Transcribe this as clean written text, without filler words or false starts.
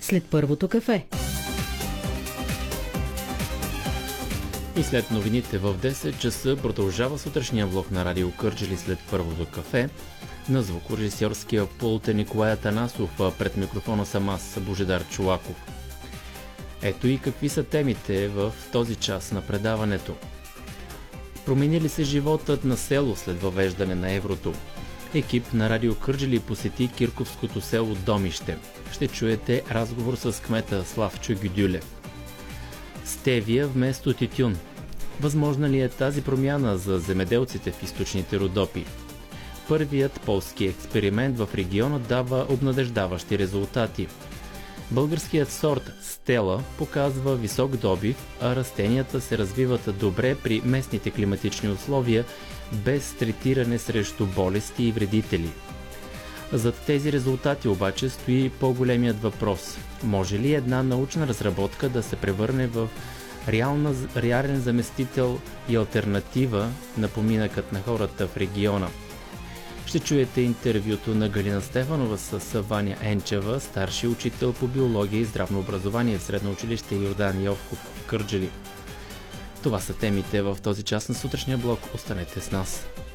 след първото кафе. И след новините в 10 часа продължава сутрешния блок на Радио Кърджали след първото кафе. На звукорежисьорския пулт е Николай Атанасов, а пред микрофона съм аз, Божидар Чолаков. Ето и какви са темите в този час на предаването. Промени ли се животът на село след въвеждане на еврото? Екип на Радио Кърджали посети кирковското село Домище. Ще чуете разговор с кмета Славчо Гюдюлев. Стевия вместо тютюн. Възможна ли е тази промяна за земеделците в източните Родопи? Първият полски експеримент в региона дава обнадеждаващи резултати. Българският сорт Стела показва висок добив, а растенията се развиват добре при местните климатични условия, без третиране срещу болести и вредители. Зад тези резултати обаче стои по-големият въпрос. Може ли една научна разработка да се превърне в реален заместител и алтернатива на поминъкът на хората в региона? Ще чуете интервюто на Галина Стефанова с Ваня Енчева, старши учител по биология и здравно образование в Средно училище Йордан Йовков в Кърджали. Това са темите в този час на сутрешния блок. Останете с нас.